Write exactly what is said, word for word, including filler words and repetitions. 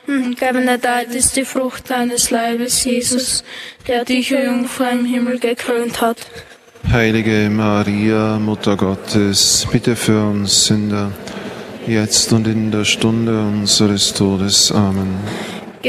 Gebenedeit ist die Frucht deines Leibes, Jesus, der dich, o Jungfrau, im Himmel gekrönt hat. Heilige Maria, Mutter Gottes, bitte für uns Sünder, jetzt und in der Stunde unseres Todes. Amen.